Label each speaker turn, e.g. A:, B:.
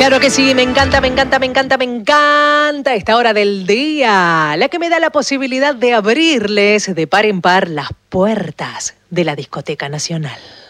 A: Claro que sí, me encanta, me encanta, me encanta, me encanta esta hora del día, la que me da la posibilidad de abrirles de par en par las puertas de la Discoteca Nacional.